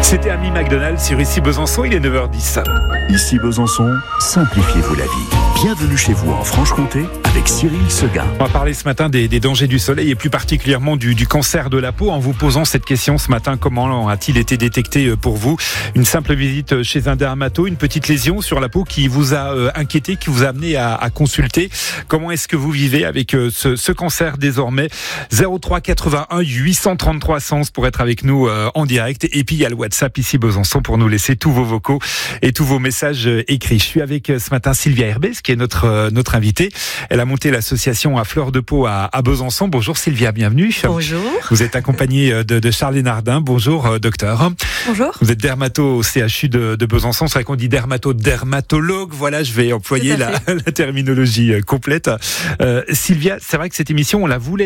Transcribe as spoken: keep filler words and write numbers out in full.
C'était Amy McDonald sur Ici Besançon, il est neuf heures dix. Ici Besançon, simplifiez-vous la vie. Bienvenue chez vous en Franche-Comté avec Cyril Seguin. On va parler ce matin des, des dangers du soleil et plus particulièrement du, du cancer de la peau en vous posant cette question ce matin. Comment a-t-il été détecté pour vous? Une simple visite chez un dermato, une petite lésion sur la peau qui vous a euh, inquiété, qui vous a amené à, à consulter. Comment est-ce que vous vivez avec euh, ce, ce cancer désormais? zéro trois quatre-vingt-un huit cent trente-trois cent pour être avec nous euh, en direct. Et puis il y a le WhatsApp Ici Besançon pour nous laisser tous vos vocaux et tous vos messages euh, écrits. Je suis avec euh, ce matin Sylvia Herbès qui est notre euh, notre invitée. Elle a monté l'association à fleur de peau à, à Besançon. Bonjour Sylvia, bienvenue. Bonjour. Vous êtes accompagnée de, de Charles Hénardin. Bonjour euh, docteur. Bonjour. Vous êtes dermato au C H U de, de Besançon. C'est vrai qu'on dit dermato, dermatologue. Voilà, je vais employer la, la terminologie complète. Euh, Sylvia, c'est vrai que cette émission, on la voulait